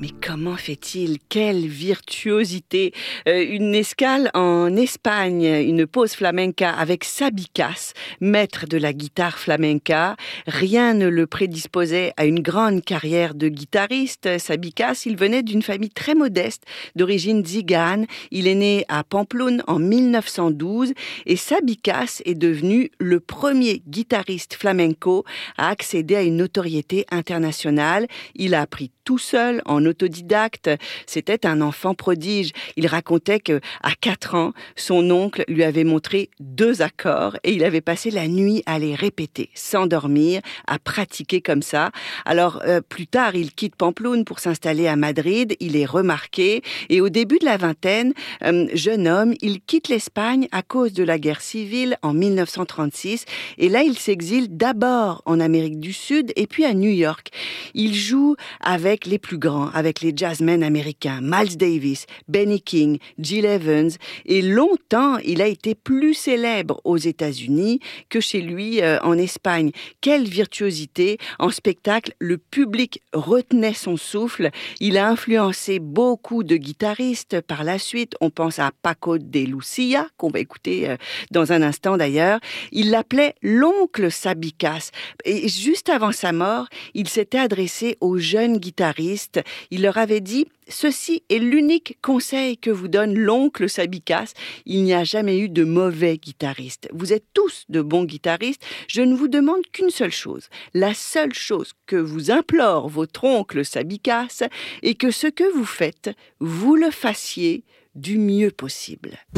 Mais comment fait-il? Quelle virtuosité! Une escale en Espagne, une pause flamenca avec Sabicas, maître de la guitare flamenca. Rien ne le prédisposait à une grande carrière de guitariste. Sabicas, il venait d'une famille très modeste, d'origine tzigane. Il est né à Pampelune en 1912 et Sabicas est devenu le premier guitariste flamenco à accéder à une notoriété internationale. Il a appris tout seul, en autodidacte. C'était un enfant prodige. Il racontait que à 4 ans, son oncle lui avait montré 2 accords et il avait passé la nuit à les répéter, sans dormir, à pratiquer comme ça. Alors, plus tard, il quitte Pampelune pour s'installer à Madrid. Il est remarqué et au début de la vingtaine, jeune homme, il quitte l'Espagne à cause de la guerre civile en 1936 et là, il s'exile d'abord en Amérique du Sud et puis à New York. Il joue avec les plus grands, avec les jazzmen américains, Miles Davis, Benny King, Gil Evans, et longtemps, il a été plus célèbre aux États-Unis que chez lui en Espagne. Quelle virtuosité! En spectacle, le public retenait son souffle. Il a influencé beaucoup de guitaristes par la suite. On pense à Paco de Lucia, qu'on va écouter dans un instant d'ailleurs. Il l'appelait l'oncle Sabicas. Et juste avant sa mort, il s'était adressé aux jeunes guitaristes. Il leur avait dit « Ceci est l'unique conseil que vous donne l'oncle Sabicas. Il n'y a jamais eu de mauvais guitaristes. Vous êtes tous de bons guitaristes. Je ne vous demande qu'une seule chose. La seule chose que vous implore votre oncle Sabicas est que ce que vous faites, vous le fassiez du mieux possible. »